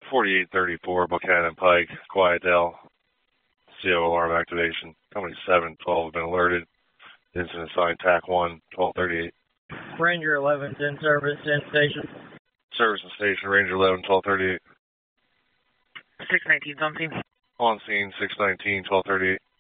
4834 Buchanan Pike, Quietdale. CO alarm activation. Company 712 have been alerted. Incident sign TAC 1, 1238. Ranger 11's in service, in station. Service and station, Ranger 11, 1238. 619's on scene. On scene, 619, 1238.